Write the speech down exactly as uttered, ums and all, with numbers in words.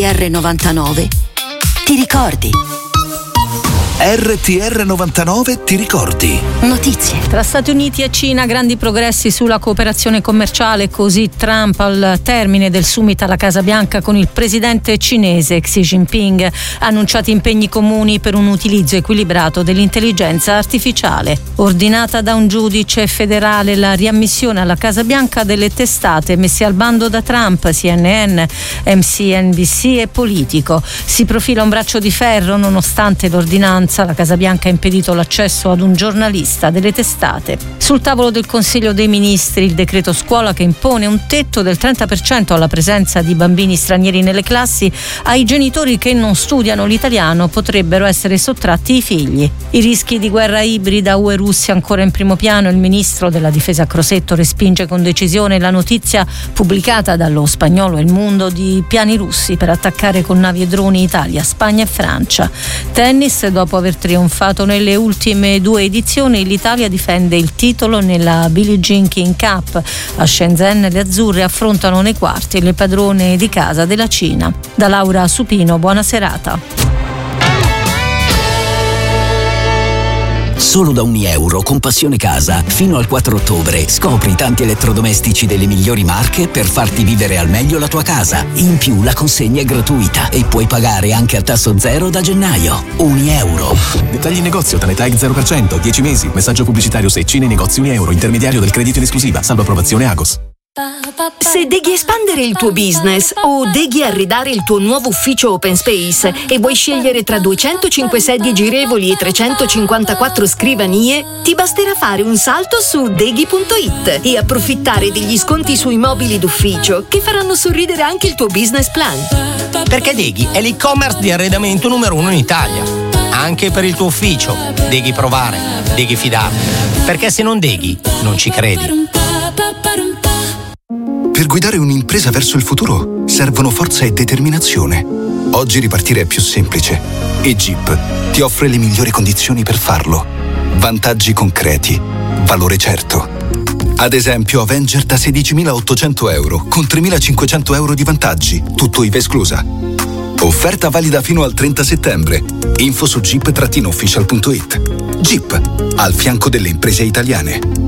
R novantanove ti ricordi. R T R novantanove ti ricordi. Notizie. Tra Stati Uniti e Cina grandi progressi sulla cooperazione commerciale, così Trump al termine del summit alla Casa Bianca con il presidente cinese Xi Jinping ha annunciato impegni comuni per un utilizzo equilibrato dell'intelligenza artificiale. Ordinata da un giudice federale la riammissione alla Casa Bianca delle testate messe al bando da Trump, C N N, M S N B C e Politico. Si profila un braccio di ferro nonostante l'ordinanza. La Casa Bianca ha impedito l'accesso ad un giornalista delle testate. Sul tavolo del Consiglio dei Ministri il decreto scuola che impone un tetto del trenta per cento alla presenza di bambini stranieri nelle classi. Ai genitori che non studiano l'italiano potrebbero essere sottratti i figli. I rischi di guerra ibrida U E-Russia ancora in primo piano. Il ministro della difesa Crosetto respinge con decisione la notizia pubblicata dallo Spagnolo El Mundo di piani russi per attaccare con navi e droni Italia, Spagna e Francia. Tennis. Dopo aver trionfato nelle ultime due edizioni, l'Italia difende il titolo nella Billie Jean King Cup. A Shenzhen le azzurre affrontano nei quarti le padrone di casa della Cina. Da Laura Supino, buona serata. Solo da ogni euro con Passione Casa fino al quattro ottobre scopri tanti elettrodomestici delle migliori marche per farti vivere al meglio la tua casa. In più la consegna è gratuita e puoi pagare anche a tasso zero da gennaio. Ogni euro. Dettagli in negozio, Tanetag zero per cento, dieci mesi. Messaggio pubblicitario Secci nei negozi Uni Euro, intermediario del credito in esclusiva, salvo approvazione Agos. Se devi espandere il tuo business o devi arredare il tuo nuovo ufficio open space e vuoi scegliere tra duecentocinque sedie girevoli e trecentocinquantaquattro scrivanie, ti basterà fare un salto su deghi punto it e approfittare degli sconti sui mobili d'ufficio che faranno sorridere anche il tuo business plan. Perché Deghi è l'e-commerce di arredamento numero uno in Italia. Anche per il tuo ufficio. Deghi provare, Deghi fidare. Perché se non Deghi, non ci credi. Per guidare un'impresa verso il futuro servono forza e determinazione. Oggi ripartire è più semplice e Jeep ti offre le migliori condizioni per farlo. Vantaggi concreti, valore certo. Ad esempio Avenger da sedicimilaottocento euro con tremilacinquecento euro di vantaggi, tutto I V A esclusa. Offerta valida fino al trenta settembre. Info su jeep official punto it. Jeep, al fianco delle imprese italiane.